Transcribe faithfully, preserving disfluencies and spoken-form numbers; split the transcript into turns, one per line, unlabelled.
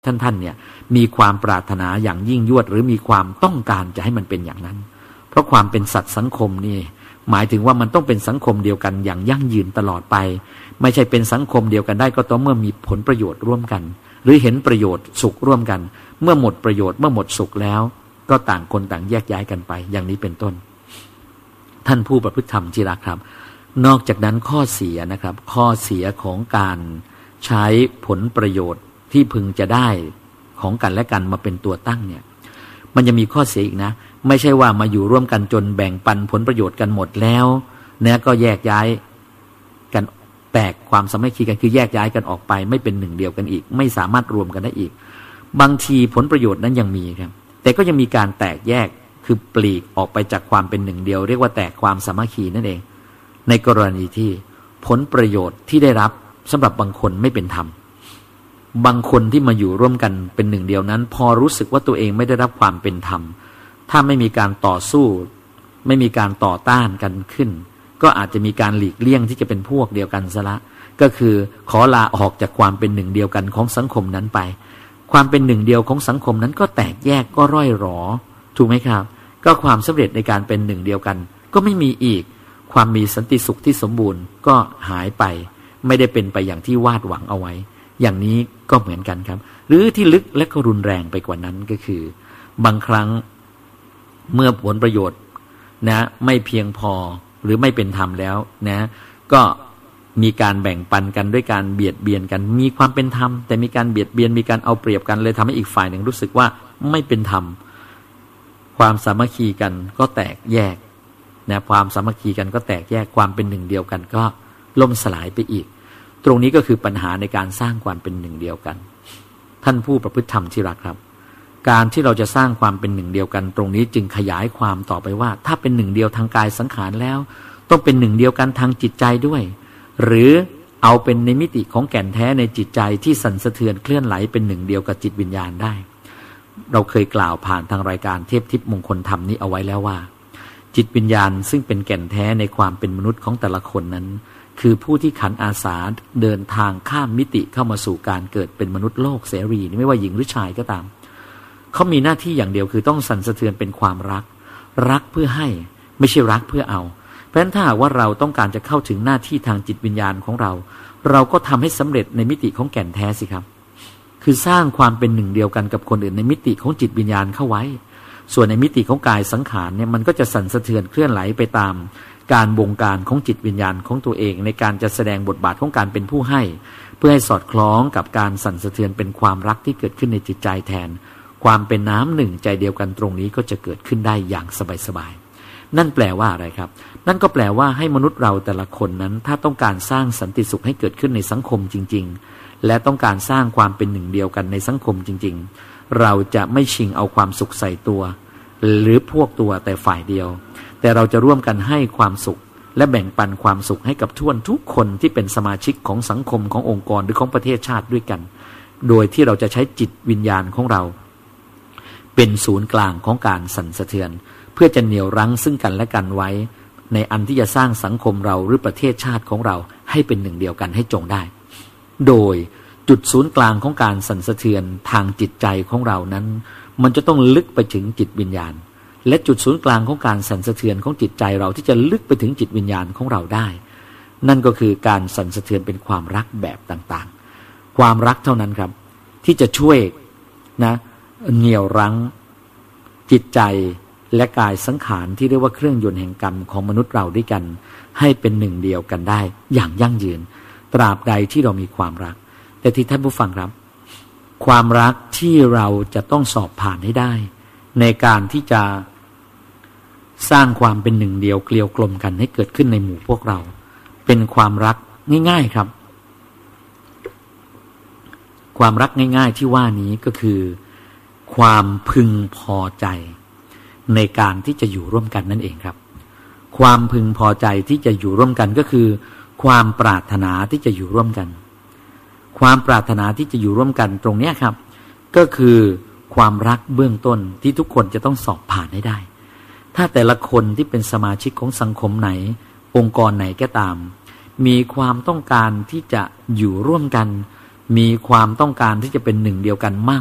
ท่านท่านเนี่ยมีความปรารถนาอย่างยิ่งยวดหรือมีความต้องการจะให้มันเป็นอย่างนั้นเพราะความเป็นสัตว์สังคมนี่หมายถึงว่ามันต้องเป็นสังคมเดียวกันอย่างยั่งยืนตลอดไปไม่ใช่เป็นสังคมเดียวกันได้ก็ต่อเมื่อมีผลประโยชน์ร่วมกันหรือเห็นประโยชน์สุขร่วมกันเมื่อหมดประโยชน์เมื่อหมดสุขแล้วก็ต่างคนต่างแยกย้ายกันไปอย่างนี้เป็นต้นท่านผู้ประพฤติธรรมที่รักครับนอกจากนั้นข้อเสียนะครับข้อเสียของการใช้ผลประโยชน์ที่พึงจะได้ของกันและกันมาเป็นตัวตั้งเนี่ยมันจะมีข้อเสียอีกนะไม่ใช่ว่ามาอยู่ร่วมกันจนแบ่งปันผลประโยชน์กันหมดแล้วเนี่ยก็แยกย้ายกันแตกความสามัคคีกันคือแยกย้ายกันออกไปไม่เป็นหนึ่งเดียวกันอีกไม่สามารถรวมกันได้อีกบางทีผลประโยชน์นั้นยังมีครับแต่ก็ยังมีการแตกแยกคือปลีกออกไปจากความเป็นหนึ่งเดียวเรียกว่าแตกความสามัคคีนั่นเองในกรณีที่ผลประโยชน์ที่ได้รับสำหรับบางคนไม่เป็นธรรมบางคนที่มาอยู่ร่วมกันเป็นหนึ่งเดียวนั้นพอรู้สึกว่าตัวเองไม่ได้รับความเป็นธรรมถ้าไม่มีการต่อสู้ไม่มีการต่อต้านกันขึ้นก็อาจจะมีการหลีกเลี่ยงที่จะเป็นพวกเดียวกันซะละก็คือขอลาออกจากความเป็นหนึ่งเดียวกันของสังคมนั้นไปความเป็นหนึ่งเดียวของสังคมนั้นก็แตกแยกก็ร่อยหรอถูกไหมครับก็ความสำเร็จในการเป็นหนึ่งเดียวกันก็ไม่มีอีกความมีสันติสุขที่สมบูรณ์ก็หายไปไม่ได้เป็นไปอย่างที่วาดหวังเอาไว้อย่างนี้ก็เหมือนกันครับหรือที่ลึกและก็รุนแรงไปกว่านั้นก็คือบางครั้งเมื่อผลประโยชน์นะไม่เพียงพอหรือไม่เป็นธรรมแล้วนะก็มีการแบ่งปันกันด้วยการเบียดเบียนกันมีความเป็นธรรมแต่มีการเบียดเบียนมีการเอาเปรียบกันเลยทำให้อีกฝ่ายหนึ่งรู้สึกว่าไม่เป็นธรรมความสามัคคีกันก็แตกแยกนะความสามัคคีกันก็แตกแยกความเป็นหนึ่งเดียวกันก็ล่มสลายไปอีกตรงนี้ก็คือปัญหาในการสร้างความเป็นหนึ่งเดียวกันท่านผู้ประพฤติธรรมที่รักครับการที่เราจะสร้างความเป็นหนึ่งเดียวกันตรงนี้จึงขยายความต่อไปว่าถ้าเป็นหนึ่งเดียวทางกายสังขารแล้วต้องเป็นหนึ่งเดียวกันทางจิตใจด้วยหรือเอาเป็นในมิติของแก่นแท้ในจิตใจที่สั่นสะเทือนเคลื่อนไหลเป็นหนึ่งเดียวกับจิตวิญญาณได้เราเคยกล่าวผ่านทางรายการเทพทิพย์มงคลธรรมนี้เอาไว้แล้วว่าจิตวิญญาณซึ่งเป็นแก่นแท้ในความเป็นมนุษย์ของแต่ละคนนั้นคือผู้ที่ขันอาสาเดินทางข้ามมิติเข้ามาสู่การเกิดเป็นมนุษย์โลกเสรีไม่ว่าหญิงหรือชายก็ตามเขามีหน้าที่อย่างเดียวคือต้องสั่นสะเทือนเป็นความรักรักเพื่อให้ไม่ใช่รักเพื่อเอาเพราะฉะนั้นถ้าหากว่าเราต้องการจะเข้าถึงหน้าที่ทางจิตวิญญาณของเราเราก็ทำให้สำเร็จในมิติของแก่นแท้สิครับคือสร้างความเป็นหนึ่งเดียวกันกับคนอื่นในมิติของจิตวิญญาณเข้าไว้ส่วนในมิติของกายสังขารเนี่ยมันก็จะสั่นสะเทือนเคลื่อนไหลไปตามการบงการของจิตวิญญาณของตัวเองในการจะแสดงบทบาทของการเป็นผู้ให้เพื่อให้สอดคล้องกับการสั่นสะเทือนเป็นความรักที่เกิดขึ้นในจิตใจแทนความเป็นน้ำหนึ่งใจเดียวกันตรงนี้ก็จะเกิดขึ้นได้อย่างสบายๆนั่นแปลว่าอะไรครับนั่นก็แปลว่าให้มนุษย์เราแต่ละคนนั้นถ้าต้องการสร้างสันติสุขให้เกิดขึ้นในสังคมจริงๆและต้องการสร้างความเป็นหนึ่งเดียวกันในสังคมจริงๆเราจะไม่ชิงเอาความสุขใส่ตัวหรือพวกตัวแต่ฝ่ายเดียวแต่เราจะร่วมกันให้ความสุขและแบ่งปันความสุขให้กับทุกทุกคนที่เป็นสมาชิกของสังคมขององค์กรหรือของประเทศชาติด้วยกันโดยที่เราจะใช้จิตวิญญาณของเราเป็นศูนย์กลางของการสั่นสะเทือนเพื่อจะเหนี่ยวรั้งซึ่งกันและกันไว้ในอันที่จะสร้างสังคมเราหรือประเทศชาติของเราให้เป็นหนึ่งเดียวกันให้จงได้โดยจุดศูนย์กลางของการสั่นสะเทือนทางจิตใจของเรานั้นมันจะต้องลึกไปถึงจิตวิญญาณและจุดศูนย์กลางของการสั่นสะเทือนของจิตใจเราที่จะลึกไปถึงจิตวิญญาณของเราได้นั่นก็คือการสั่นสะเทือนเป็นความรักแบบต่างๆความรักเท่านั้นครับที่จะช่วยนะเหนี่ยวรั้งจิตใจและกายสังขารที่เรียกว่าเครื่องยนต์แห่งกรรมของมนุษย์เราด้วยกันให้เป็นหนึ่งเดียวกันได้อย่างยั่งยืนตราบใดที่เรามีความรักแต่ที่ท่านผู้ฟังครับความรักที่เราจะต้องสอบผ่านให้ได้ในการที่จะสร้างความเป็นหนึ่งเดียวเกลียวกลมกันให้เกิดขึ้นในหมู่พวกเราเป็นความรักง่ายๆครับความรักง่ายๆที่ว่านี้ก็คือความพึงพอใจในการที่จะอยู่ร่วมกันนั่นเองครับความพึงพอใจที่จะอยู่ร่วมกันก็คือความปรารถนาที่จะอยู่ร่วมกันความปรารถนาที่จะอยู่ร่วมกันตรงนี้ครับก็คือความรักเบื้องต้นที่ทุกคนจะต้องสอบผ่านให้ได้ถ้าแต่ละคนที่เป็นสมาชิกของสังคมไหนองค์กรไหนก็ตามมีความต้องการที่จะอยู่ร่วมกันมีความต้องการที่จะเป็นหนึ่งเดียวกันมาก